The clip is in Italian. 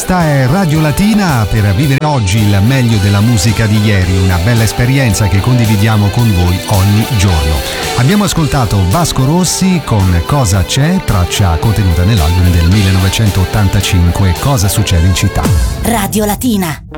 Questa è Radio Latina per vivere oggi il meglio della musica di ieri, una bella esperienza che condividiamo con voi ogni giorno. Abbiamo ascoltato Vasco Rossi con Cosa c'è, traccia contenuta nell'album del 1985 Cosa succede in città. Radio Latina.